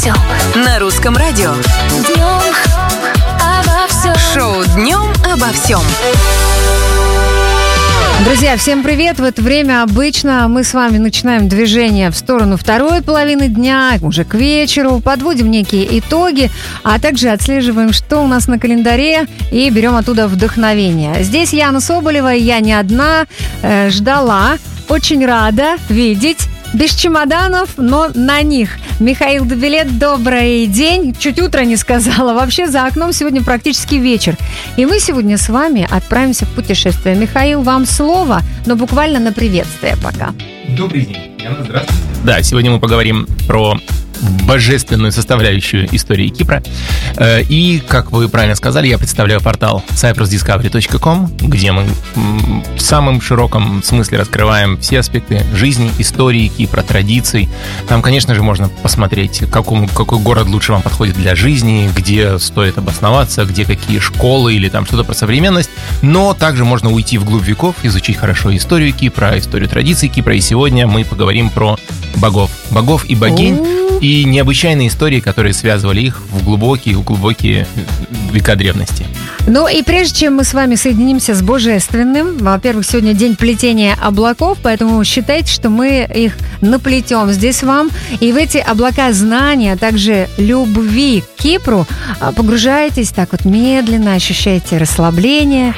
На русском радио. Днем обо всем. Шоу «Днем обо всем». Друзья, всем привет! В это время обычно мы с вами начинаем движение в сторону второй половины дня, уже к вечеру, подводим некие итоги, а также отслеживаем, что у нас на календаре, и берем оттуда вдохновение. Здесь Яна Соболева, я не одна, ждала, очень рада видеть. Без чемоданов, но на них. Михаил Дубилет, добрый день. Чуть утро не сказала. Вообще за окном сегодня практически вечер. И мы сегодня с вами отправимся в путешествие. Михаил, вам слово, но буквально на приветствие пока. Добрый день, Яна, здравствуйте. Да, сегодня мы поговорим про божественную составляющую истории Кипра. И, как вы правильно сказали, я представляю портал cyprusdiscovery.com, где мы в самом широком смысле раскрываем все аспекты жизни, истории Кипра, традиций. Там, конечно же, можно посмотреть, какой город лучше вам подходит для жизни, где стоит обосноваться, где какие школы или там что-то про современность. Но также можно уйти вглубь веков, изучить хорошо историю Кипра, историю традиций Кипра. И сегодня мы поговорим про богов и богинь. И необычайные истории, которые связывали их в глубокие века древности. Ну и прежде чем мы с вами соединимся с божественным, во-первых, сегодня день плетения облаков, поэтому считайте, что мы их наплетем здесь вам. И в эти облака знания, а также любви к Кипру погружаетесь так вот медленно, ощущаете расслабление.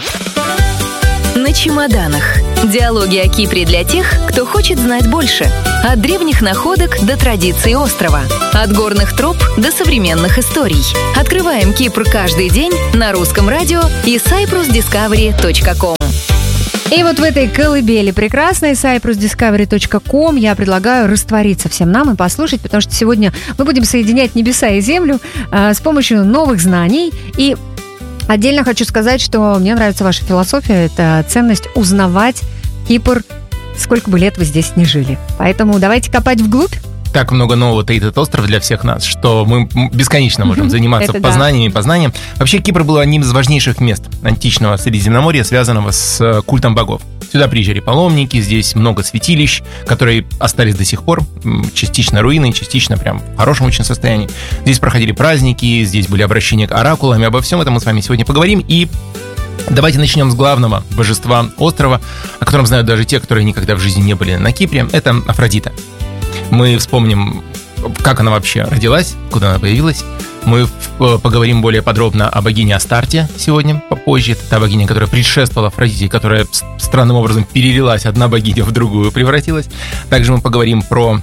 На чемоданах. Диалоги о Кипре для тех, кто хочет знать больше. От древних находок до традиций острова. От горных троп до современных историй. Открываем Кипр каждый день на русском радио и cyprusdiscovery.com. И вот в этой колыбели прекрасной cyprusdiscovery.com я предлагаю раствориться всем нам и послушать, потому что сегодня мы будем соединять небеса и землю с помощью новых знаний. И отдельно хочу сказать, что мне нравится ваша философия, это ценность узнавать Кипр, сколько бы лет вы здесь не жили. Поэтому давайте копать вглубь. Так много нового таит этот остров для всех нас, что мы бесконечно можем заниматься познанием. Вообще Кипр был одним из важнейших мест античного Средиземноморья, связанного с культом богов. Сюда приезжали паломники, здесь много святилищ, которые остались до сих пор, частично руины, частично прям в хорошем очень состоянии. Здесь проходили праздники, здесь были обращения к оракулам, и обо всем этом мы с вами сегодня поговорим. И давайте начнем с главного божества острова, о котором знают даже те, которые никогда в жизни не были на Кипре. Это Афродита. Мы вспомним, как она вообще родилась, куда она появилась. Мы поговорим более подробно о богине Астарте сегодня, попозже. Это та богиня, которая предшествовала Афродите, которая странным образом перелилась, одна богиня в другую превратилась. Также мы поговорим про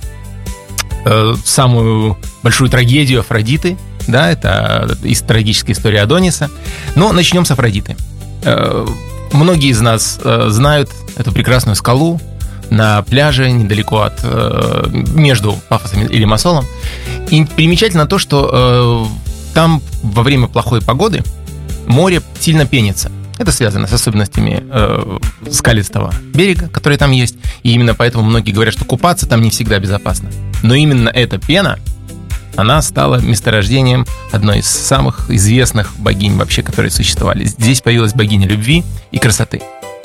самую большую трагедию Афродиты. Да, это трагическая история Адониса. Но начнем с Афродиты. Многие из нас знают эту прекрасную скалу на пляже недалеко между Пафосом и Лимассолом. И примечательно то, что там во время плохой погоды море сильно пенится. Это связано с особенностями скалистого берега, который там есть. И именно поэтому многие говорят, что купаться там не всегда безопасно. Но именно эта пена, она стала месторождением одной из самых известных богинь вообще, которые существовали. Здесь появилась богиня любви и красоты.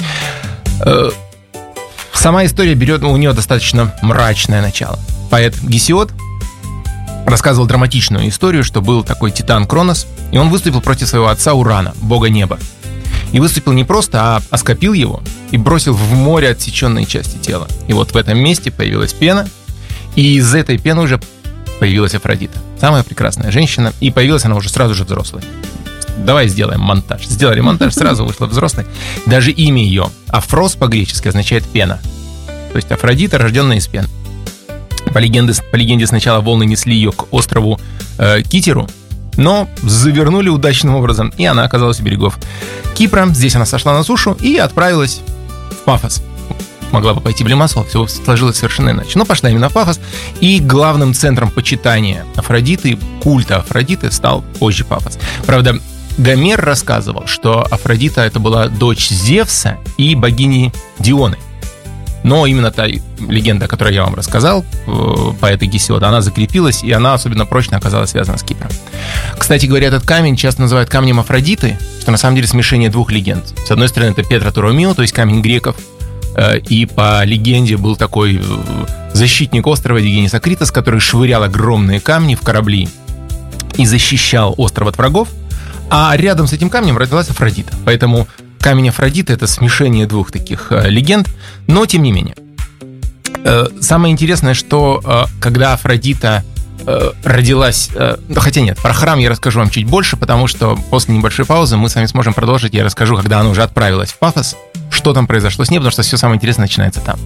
Сама история берет у нее достаточно мрачное начало. Поэт Гесиод рассказывал драматичную историю, что был такой титан Кронос, и он выступил против своего отца Урана, бога неба. И выступил не просто, а оскопил его и бросил в море отсеченные части тела. И вот в этом месте появилась пена, и из этой пены уже появилась Афродита. Самая прекрасная женщина, и появилась она уже сразу же взрослой. Давай сделаем монтаж. Сделали монтаж, сразу вышла взрослой. Даже имя ее, Афрос по-гречески, означает пена. То есть Афродита, рожденная из пены. По легенде сначала волны несли ее к острову Китеру, но завернули удачным образом, и она оказалась у берегов Кипра. Здесь она сошла на сушу и отправилась в Пафос. Могла бы пойти в Лимассол, все сложилось совершенно иначе. Но пошла именно в Пафос, и главным центром почитания Афродиты, культа Афродиты, стал позже Пафос. Правда, Гомер рассказывал, что Афродита это была дочь Зевса и богини Дионы. Но именно та легенда, о которой я вам рассказал, поэта Гесиода, она закрепилась, и она особенно прочно оказалась связана с Кипром. Кстати говоря, этот камень часто называют камнем Афродиты, что на самом деле смешение двух легенд. С одной стороны, это Петра Туромио, то есть камень греков, и по легенде был такой защитник острова Дигенис Акритос, который швырял огромные камни в корабли и защищал остров от врагов. А рядом с этим камнем родилась Афродита. Поэтому камень Афродиты — это смешение двух таких легенд, но тем не менее. Самое интересное, что когда Афродита родилась... Хотя нет, про храм я расскажу вам чуть больше, потому что после небольшой паузы мы с вами сможем продолжить. Я расскажу, когда она уже отправилась в Пафос, что там произошло с ней, потому что все самое интересное начинается там.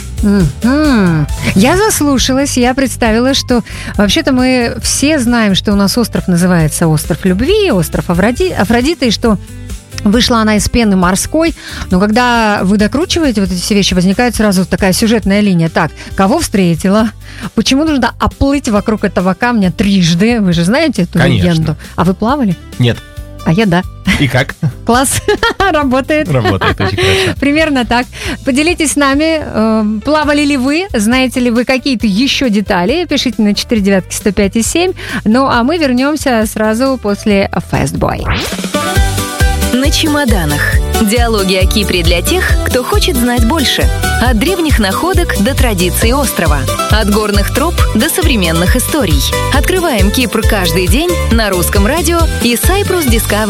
Я заслушалась, я представила, что вообще-то мы все знаем, что у нас остров называется остров любви, остров Афродиты, и что вышла она из пены морской, но когда вы докручиваете вот эти все вещи, возникает сразу такая сюжетная линия. Так, кого встретила? Почему нужно оплыть вокруг этого камня трижды? Вы же знаете эту легенду. А вы плавали? Нет. А я да. И как? Класс. Работает. Работает, очень хорошо. Примерно так. Поделитесь с нами, плавали ли вы, знаете ли вы какие-то еще детали. Пишите на 495-105-7. Ну, а мы вернемся сразу после Fastboy. На чемоданах. Диалоги о Кипре для тех, кто хочет знать больше. От древних находок до традиций острова. От горных троп до современных историй. Открываем Кипр каждый день на Русском радио и Cyprus Discovery.